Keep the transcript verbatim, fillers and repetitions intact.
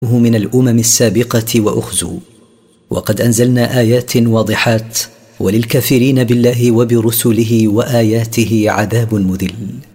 من الأمم السابقة وأخزوا. وقد أنزلنا آيات واضحات، وللكافرين بالله وبرسله وآياته عذاب مذل.